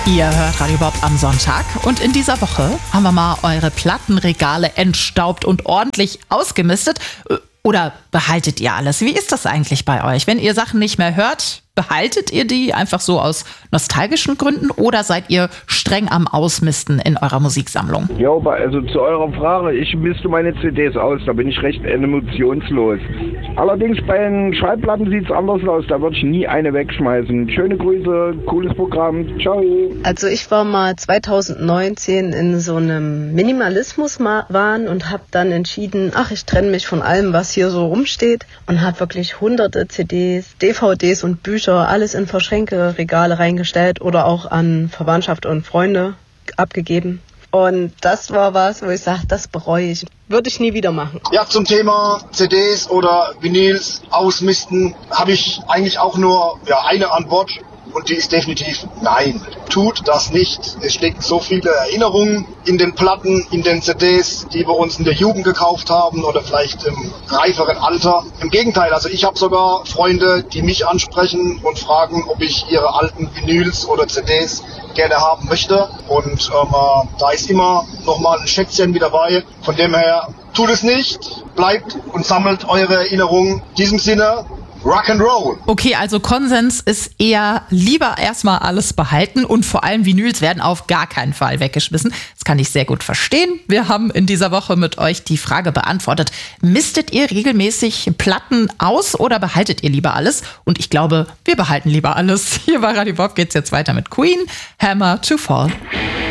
Ihr hört Radio Bob am Sonntag und in dieser Woche haben wir mal eure Plattenregale entstaubt und ordentlich ausgemistet. Oder behaltet ihr alles? Wie ist das eigentlich bei euch? Wenn ihr Sachen nicht mehr hört, behaltet ihr die einfach so aus nostalgischen Gründen oder seid ihr streng am Ausmisten in eurer Musiksammlung? Ja, also zu eurer Frage, ich misste meine CDs aus, da bin ich recht emotionslos. Allerdings bei den Schallplatten sieht es anders aus, da würde ich nie eine wegschmeißen. Schöne Grüße, cooles Programm, ciao. Also ich war mal 2019 in so einem Minimalismus-Wahn und habe dann entschieden, ich trenne mich von allem, was hier so rumsteht und habe wirklich hunderte CDs, DVDs und Bücher, alles in Verschränkeregale reingestellt oder auch an Verwandtschaft und Freunde abgegeben. Und das war was, wo ich sage, das bereue ich. Würde ich nie wieder machen. Ja, zum Thema CDs oder Vinyls ausmisten habe ich eigentlich auch nur eine Antwort. Und die ist definitiv nein. Tut das nicht. Es stecken so viele Erinnerungen in den Platten, in den CDs, die wir uns in der Jugend gekauft haben oder vielleicht im reiferen Alter. Im Gegenteil, also ich habe sogar Freunde, die mich ansprechen und fragen, ob ich ihre alten Vinyls oder CDs gerne haben möchte. Und da ist immer nochmal ein Schätzchen mit dabei. Von dem her, tut es nicht. Bleibt und sammelt eure Erinnerungen. In diesem Sinne, Rock'n'Roll. Okay, also Konsens ist eher lieber erstmal alles behalten und vor allem Vinyls werden auf gar keinen Fall weggeschmissen. Das kann ich sehr gut verstehen. Wir haben in dieser Woche mit euch die Frage beantwortet. Mistet ihr regelmäßig Platten aus oder behaltet ihr lieber alles? Und ich glaube, wir behalten lieber alles. Hier bei Radio Bob geht's jetzt weiter mit Queen, Hammer to Fall.